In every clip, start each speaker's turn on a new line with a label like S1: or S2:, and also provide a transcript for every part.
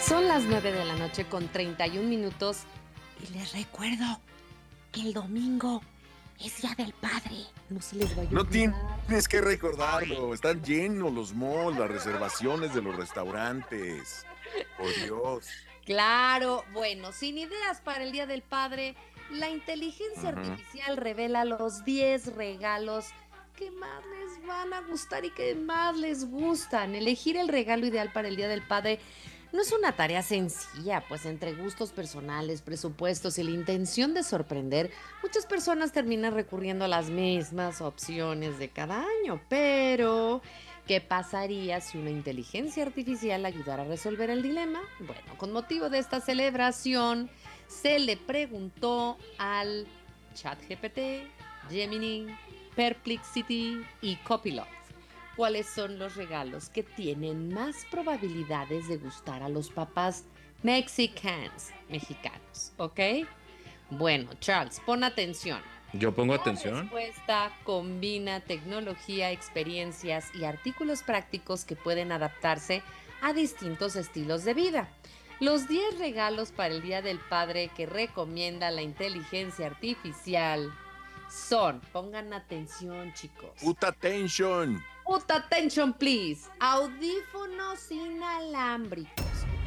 S1: Son las 9:31 y les recuerdo que el domingo es Día del Padre. No se les vaya a
S2: No
S1: olvidar.
S2: tienes que recordarlo. Están llenos los malls, las reservaciones de los restaurantes. Por Dios.
S1: Claro, bueno, sin ideas para el Día del Padre, la inteligencia
S2: Ujú.
S1: artificial revela los 10 regalos que más les van a gustar y que más les gustan. Elegir el regalo ideal para el Día del Padre no es una tarea sencilla, pues entre gustos personales, presupuestos y la intención de sorprender, muchas personas terminan recurriendo a las mismas opciones de cada año. Pero, ¿qué pasaría si una inteligencia artificial ayudara a resolver el dilema? Bueno, con motivo de esta celebración, se le preguntó al ChatGPT, Gemini, Perplexity y Copilot cuáles son los regalos que tienen más probabilidades de gustar a los papás mexicanos, ¿ok? Bueno, Charles, pon atención.
S3: Yo pongo
S1: La
S3: atención.
S1: respuesta combina tecnología, experiencias y artículos prácticos que pueden adaptarse a distintos estilos de vida. Los 10 regalos para el Día del Padre que recomienda la inteligencia artificial son, pongan atención chicos,
S2: Puta tension.
S1: put attention please, audífonos inalámbricos.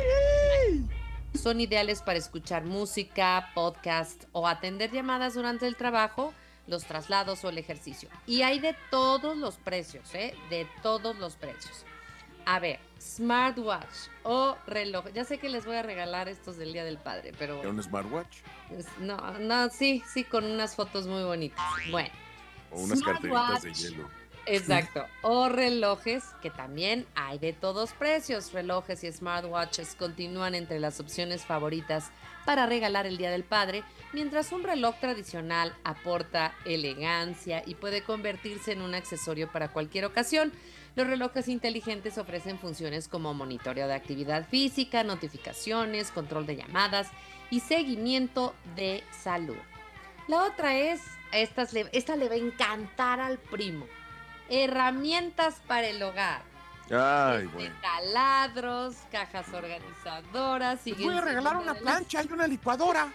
S1: Son ideales para escuchar música, podcast o atender llamadas durante el trabajo, los traslados o el ejercicio. Y hay de todos los precios, ¿eh? De todos los precios. A ver, smartwatch o reloj. Ya sé que les voy a regalar estos del Día del Padre, pero
S2: ¿Era un smartwatch?
S1: no, sí, con unas fotos muy bonitas. Bueno,
S2: ¿O unas carteritas de
S1: smartwatch.
S2: hielo?
S1: Exacto. O relojes, que también hay de todos precios. Relojes y smartwatches continúan entre las opciones favoritas para regalar el Día del Padre, mientras un reloj tradicional aporta elegancia y puede convertirse en un accesorio para cualquier ocasión. Los relojes inteligentes ofrecen funciones como monitoreo de actividad física, notificaciones, control de llamadas y seguimiento de salud. La otra es, esta le va a encantar al primo. Herramientas para el hogar.
S2: Ay,
S1: Desde
S2: bueno.
S1: taladros, cajas organizadoras,
S4: Les voy
S1: siguen
S4: a
S1: siendo
S4: regalar
S1: una
S4: una
S1: de las...
S4: plancha y una licuadora.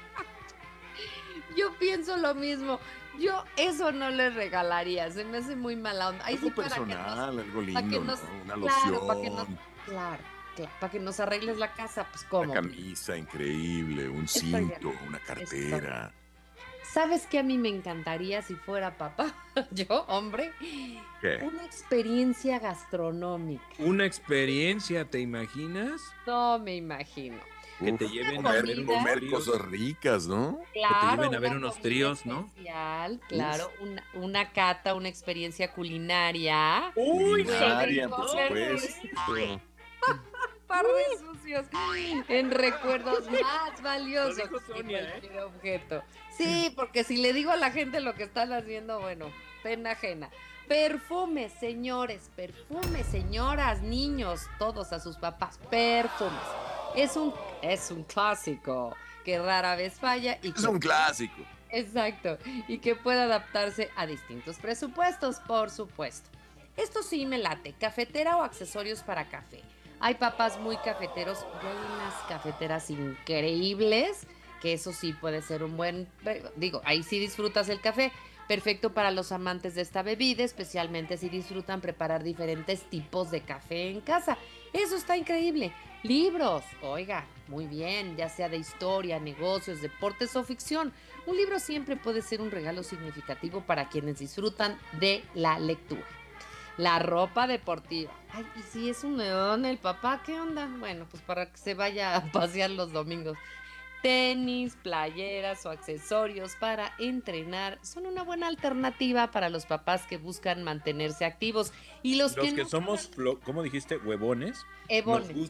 S1: Yo pienso lo mismo. Yo eso no les regalaría. Se me hace muy mala onda. Ahí sí
S2: Algo personal, algo
S1: para que
S2: lindo, ¿no?
S1: nos,
S2: Una
S1: claro,
S2: loción,
S1: para que nos arregles la casa, pues
S2: una
S1: cómo.
S2: camisa increíble, un
S1: Estoy de
S2: cinto,
S1: acuerdo.
S2: una
S1: Estoy de
S2: cartera.
S1: ¿Sabes qué a mí me encantaría si fuera papá? Yo, hombre,
S2: ¿Qué?
S1: una experiencia gastronómica.
S3: Una experiencia, ¿te imaginas?
S1: No me imagino.
S3: Que te
S2: Uf,
S3: lleven a ver unos
S1: Comida,
S2: comer
S3: tríos,
S2: cosas ricas, ¿no?
S3: que te
S1: claro,
S3: lleven a ver
S1: una
S3: unos
S1: comida
S3: tríos, ¿no?
S1: especial,
S2: Uf,
S1: claro, una cata, una experiencia culinaria.
S3: Uy,
S1: Pueden
S2: culinaria, por
S1: convertirse
S2: supuesto.
S1: par de sucios en recuerdos más
S3: Lo
S1: valiosos
S3: dijo
S1: que
S3: Sonia, ¿eh?
S1: cualquier objeto. Sí, porque si le digo a la gente lo que están haciendo, bueno, pena ajena. Perfumes, señores, perfumes, señoras, niños, todos a sus papás, perfumes. Es un, es un clásico que rara vez falla y
S2: Es
S1: que
S2: un
S1: puede,
S2: clásico.
S1: exacto, y que puede adaptarse a distintos presupuestos, por supuesto. Esto sí me late, cafetera o accesorios para café. Hay papás muy cafeteros y hay unas cafeteras increíbles, que eso sí puede ser un buen, digo, ahí sí disfrutas el café, perfecto para los amantes de esta bebida, especialmente si disfrutan preparar diferentes tipos de café en casa. Eso está increíble. Libros, oiga, muy bien, ya sea de historia, negocios, deportes o ficción. Un libro siempre puede ser un regalo significativo para quienes disfrutan de la lectura. La ropa deportiva. Ay, y si es un león el papá, ¿qué onda? Bueno, pues para que se vaya a pasear los domingos. Tenis, playeras o accesorios para entrenar son una buena alternativa para los papás que buscan mantenerse activos y los que
S3: Los que
S1: no
S3: somos,
S1: saben,
S3: ¿cómo dijiste? Huevones. Nos
S1: Ebone.